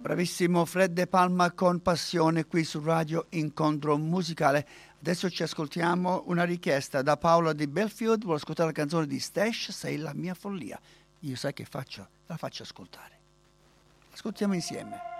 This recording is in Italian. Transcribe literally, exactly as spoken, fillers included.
Bravissimo Fred De Palma con Passione qui su Radio Incontro Musicale. Adesso ci ascoltiamo una richiesta da Paola di Belfield, vuole ascoltare la canzone di Stash, Sei la mia follia. Io sai che faccio? La faccio ascoltare. Ascoltiamo insieme.